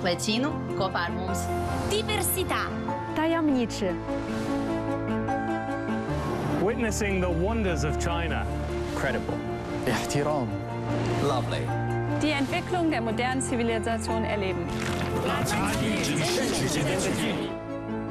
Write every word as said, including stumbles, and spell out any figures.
Lai cīnu kopā ar mums. Diversità. Tajemniczy. Witnessing the wonders of China. Credible. احترام. Lovely. Die Entwicklung der modernen Zivilisation erleben.